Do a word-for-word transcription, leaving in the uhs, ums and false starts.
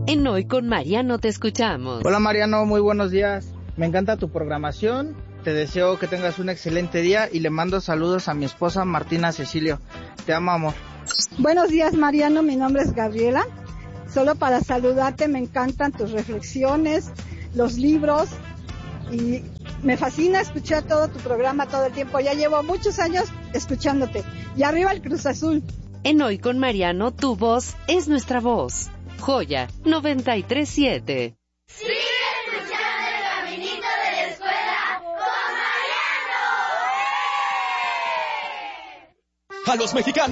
En Hoy con Mariano te escuchamos. Hola Mariano, muy buenos días. Me encanta tu programación. Te deseo que tengas un excelente día y le mando saludos a mi esposa Martina Cecilio. Te amo, amor. Buenos días Mariano, mi nombre es Gabriela. Solo para saludarte, me encantan tus reflexiones, los libros y me fascina escuchar todo tu programa todo el tiempo. Ya llevo muchos años escuchándote. Y arriba el Cruz Azul. En Hoy con Mariano, tu voz es nuestra voz. Joya noventa y tres siete. Sigue escuchando el caminito de la escuela con Mariano. A los mexicanos